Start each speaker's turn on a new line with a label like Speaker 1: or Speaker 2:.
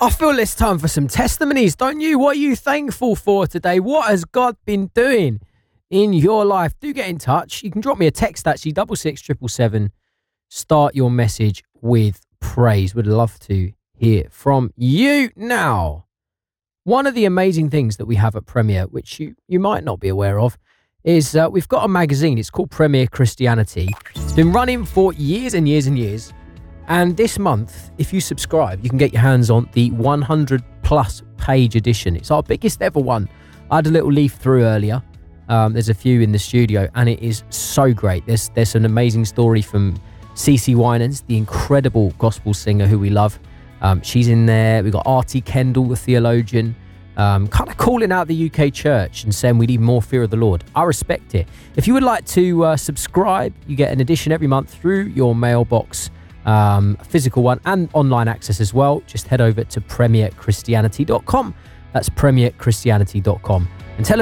Speaker 1: I feel it's time for some testimonies, don't you? What are you thankful for today? What has God been doing in your life? Do get in touch. You can drop me a text, actually, 66777. Start your message with praise. Would love to hear from you. Now, one of the amazing things that we have at Premier, which you might not be aware of, is we've got a magazine. It's called Premier Christianity. It's been running for years and years and years. And this month, if you subscribe, you can get your hands on the 100 plus page edition. It's our biggest ever one. I had a little leaf through earlier. There's a few in the studio and it is so great. There's an amazing story from CeCe Winans, the incredible gospel singer who we love. She's in there. We've got R.T. Kendall, the theologian, kind of calling out the UK church and saying we need more fear of the Lord. I respect it. If you would like to subscribe, you get an edition every month through your mailbox. A physical one and online access as well. Just head over to premierchristianity.com. That's premierchristianity.com and tell